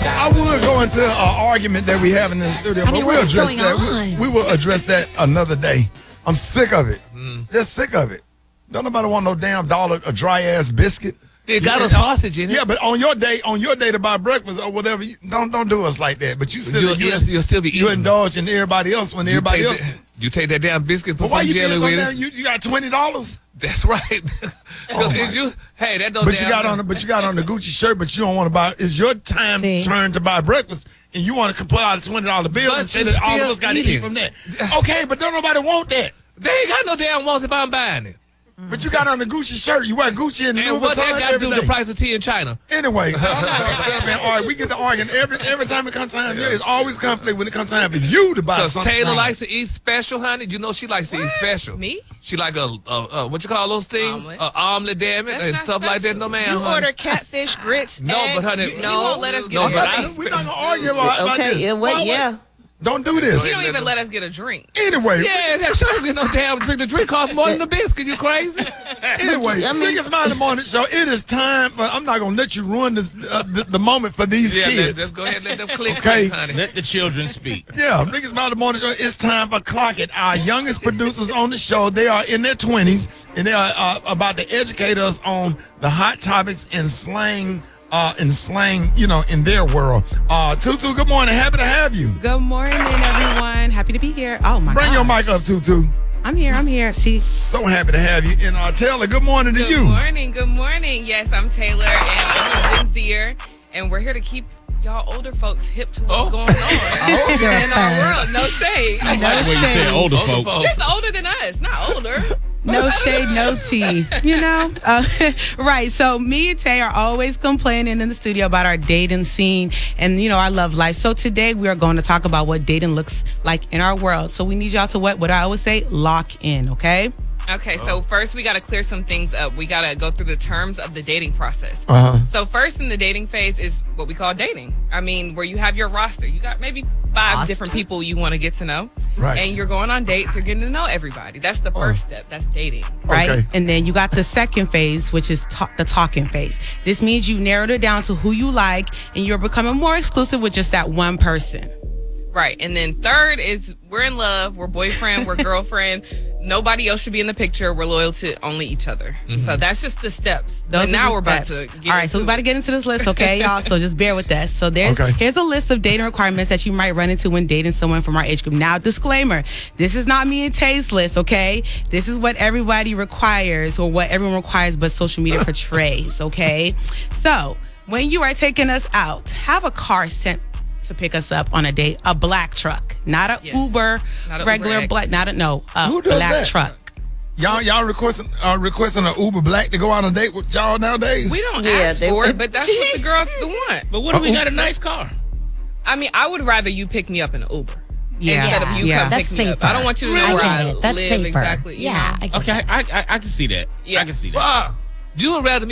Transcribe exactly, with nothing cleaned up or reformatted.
I would go into an argument that we have in the studio, I mean, but we'll what's address going that. on? We, we will address that another day. I'm sick of it. Mm. Just sick of it. Don't nobody want no damn dollar a dry ass biscuit. It got yeah, a sausage in it. Yeah, but on your day, on your day to buy breakfast or whatever, you, don't don't do us like that. But you still You'll, you, you'll, you'll still be you eating. indulge in everybody else when You everybody take else. that- you take that damn biscuit, put But why some you jelly being so with damn, it. you, you got twenty dollars? That's right. Oh Is you, hey, that don't But damn you got on the but you got on the Gucci shirt, but you don't want to buy. It's your time See? turn to buy breakfast, and you want to pull out a twenty dollar bill But and say you that all of still us got to eat eating. from that. Okay, but don't nobody want that. They ain't got no damn wants if I'm buying it. But you got on the Gucci shirt. You wear Gucci and And Louis what that Vuitton got to every do with day. the price of tea in China? Anyway, I'm not gonna sit up and argue. We get to arguing every every time it comes time. Yeah, it's always conflict when it comes time for you to buy Because something. Taylor likes to eat special, honey. You know she likes to eat special. Me? She like a, a, a what you call those things? Omelet. A omelet, damn it, That's and not stuff like that. special. No, man. You honey. order catfish, grits, No, eggs. but honey, You, you you won't let us get no, a but drink. I- We're not gonna argue about, about Okay, this. yeah, wait, Why- why- yeah. Don't do this. You don't even let us get a drink. Anyway, Yeah, that sure get no damn drink. The drink costs more than the biscuit. You crazy? anyway, I mean- Biggest Mind the Morning Show. It is time. But I'm not gonna let you ruin this uh, the, the moment for these Yeah, let, kids. let's go ahead and let them click, Okay. click, honey. Let the children speak. Yeah, Biggest Mind the Morning Show. It's time for Clock It. Our youngest producers on the show. They are in their twenties and they are uh, about to educate us on the hot topics and slang. Uh, in slang, you know, in their world. Uh, Tutu, good morning. Happy to have you. Good morning, everyone. Happy to be here. Oh my Bring God. your mic up, Tutu. I'm here. I'm here. See, So happy to have you. And uh, Taylor, good morning to Good you. morning, good morning. Yes, I'm Taylor, and I'm a Gen Zer, and we're here to keep y'all older folks hip to what's Oh. going on Older in our folks. world. No shade. I like the way you said older Older folks. folks. Just older than us, not older. no shade, no tea. You know, uh, right? So me and Tay are always complaining in the studio about our dating scene and you know our love life. So today we are going to talk about what dating looks like in our world. So we need y'all to what? What I always say, lock in. Okay. Okay, so first we got to clear some things up. We got to go through the terms of the dating process. Uh-huh. So first in the dating phase is what we call dating. I mean, where you have your roster. You got maybe five Roster. different people you want to get to know. Right. And you're going on dates. You're getting to know everybody. That's the first step. That's dating. Right. Okay. And then you got the second phase, which is ta- the talking phase. This means you narrowed it down to who you like and you're becoming more exclusive with just that one person. Right. And then third is we're in love. We're boyfriend. We're girlfriend. Nobody else should be in the picture. We're loyal to only each other. So that's just the steps. Those but are now the we're about steps. to get All right, so into we're about to it. get into this list, okay, y'all? So just bear with us. So there's Okay. here's a list of dating requirements that you might run into when dating someone from our age group. Now, disclaimer: this is not me and Tay's list, okay? This is what everybody requires, or what everyone requires, but social media portrays, okay? So when you are taking us out, have a car sent to pick us up on a date, a black truck, not a Yes. Uber, Not a regular Uber X. black, not a no, a Who does black that? truck. Y'all, y'all requesting uh, requesting an Uber Black to go out on a date with y'all nowadays? We don't Yeah, ask they- for it, but that's what the girls want. But what if we got a nice car? I mean, I would rather you pick me up in an Uber Yeah. instead of you Yeah. come That's pick me up. safer. I don't want you to know I where get I it. That's live safer. exactly. you Yeah. know? I get Okay, I, I I can see that. Yeah. I can see that. Wow. You would rather